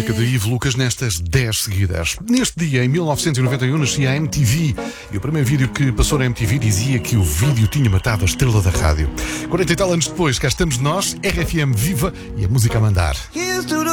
música de Ivo Lucas nestas 10 seguidas. Neste dia, em 1991, nascia a MTV e o primeiro vídeo que passou na MTV dizia que o vídeo tinha matado a estrela da rádio. 40 e tal anos depois, cá estamos nós, RFM viva e a música a mandar.